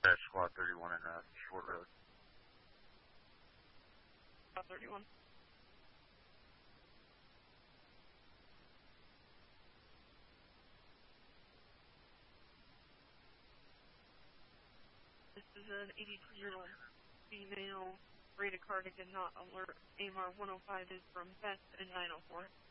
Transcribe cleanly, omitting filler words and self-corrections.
Squad 31 in Short Road. Squad 31. This is an 82-year-old female, rated cardigan, not alert. AMR 105 is from Beth and 904.